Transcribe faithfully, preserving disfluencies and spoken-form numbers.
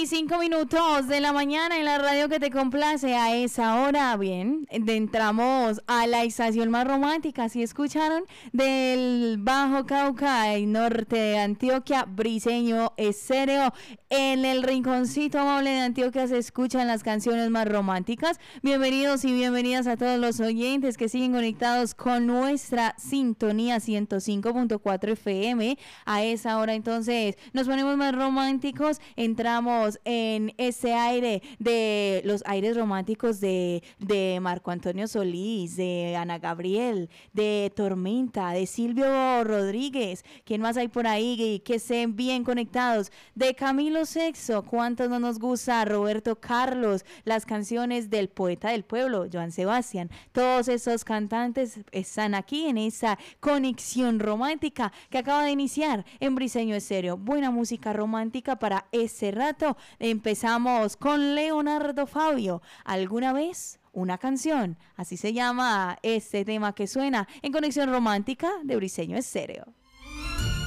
y cinco minutos de la mañana en la radio que te complace a esa hora. Bien, entramos a la estación más romántica, ¿sí escucharon? Del Bajo Cauca y norte de Antioquia, Briseño Estéreo. En el rinconcito amable de Antioquia se escuchan las canciones más románticas. Bienvenidos y bienvenidas a todos los oyentes que siguen conectados con nuestra sintonía ciento cinco punto cuatro F M. A esa hora entonces nos ponemos más románticos, entramos en ese aire de los aires románticos de, de Marco Antonio Solís, de Ana Gabriel, de Tormenta, de Silvio Rodríguez. ¿Quién más hay por ahí que estén bien conectados? De Camilo Sexto, ¿cuántos no nos gusta? Roberto Carlos, las canciones del poeta del pueblo, Joan Sebastián. Todos esos cantantes están aquí en esa conexión romántica que acaba de iniciar en Briseño Estéreo. Buena música romántica para ese rato. Empezamos con Leonardo Fabio. ¿Alguna vez? Una canción. Así se llama este tema que suena en Conexión Romántica de Briseño Estéreo.